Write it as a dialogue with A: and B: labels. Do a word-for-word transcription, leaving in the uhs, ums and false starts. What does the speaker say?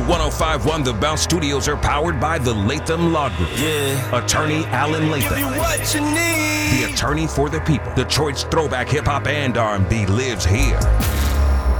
A: one oh five point one The Bounce Studios are powered by the Latham Law Group.
B: Yeah.
A: Attorney Alan Latham.
B: Give you what you need.
A: The attorney for the people. Detroit's throwback hip hop and R and B lives here.